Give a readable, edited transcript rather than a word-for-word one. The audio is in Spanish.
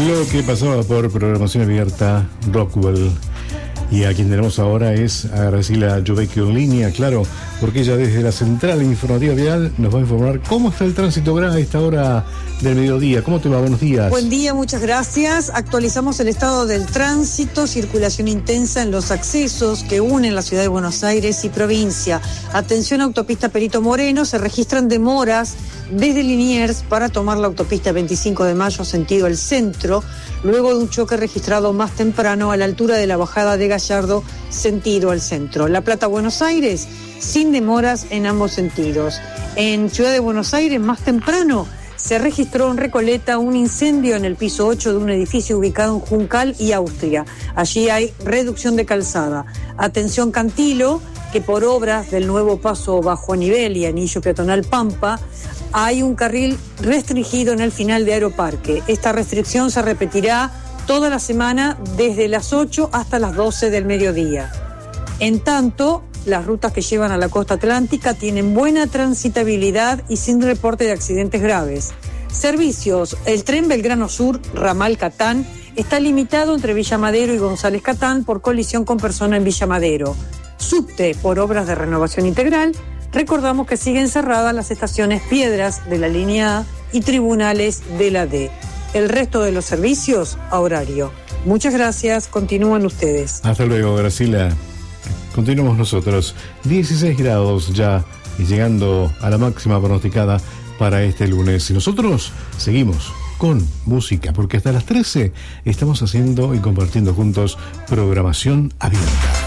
Lo que pasaba por programación abierta, Rockwell. Y a quien tenemos ahora es a Graciela Jovecchio en línea, claro, porque ella desde la Central Informativa Vial nos va a informar cómo está el tránsito a esta hora del mediodía. ¿Cómo te va? Buenos días. Buen día, muchas gracias. Actualizamos el estado del tránsito, circulación intensa en los accesos que unen la ciudad de Buenos Aires y provincia. Atención, autopista Perito Moreno, se registran demoras desde Liniers para tomar la autopista 25 de mayo sentido el centro, luego de un choque registrado más temprano a la altura de la bajada de Gallardo sentido al centro. La Plata, Buenos Aires, sin demoras en ambos sentidos. En Ciudad de Buenos Aires, más temprano, se registró en Recoleta un incendio en el piso 8 de un edificio ubicado en Juncal y Austria. Allí hay reducción de calzada. Atención, Cantilo, que por obras del nuevo paso bajo nivel y anillo peatonal Pampa, hay un carril restringido en el final de Aeroparque. Esta restricción se repetirá toda la semana desde las 8 hasta las 12 del mediodía. En tanto, las rutas que llevan a la costa atlántica tienen buena transitabilidad y sin reporte de accidentes graves. Servicios: el tren Belgrano Sur, ramal Catán, está limitado entre Villa Madero y González Catán por colisión con persona en Villa Madero. Subte, por obras de renovación integral. Recordamos que siguen cerradas las estaciones Piedras de la línea A y Tribunales de la D. El resto de los servicios a horario. Muchas gracias, continúan ustedes. Hasta luego, Graciela. Continuamos nosotros. 16 grados ya y llegando a la máxima pronosticada para este lunes. Y nosotros seguimos con música, porque hasta las 13 estamos haciendo y compartiendo juntos programación abierta.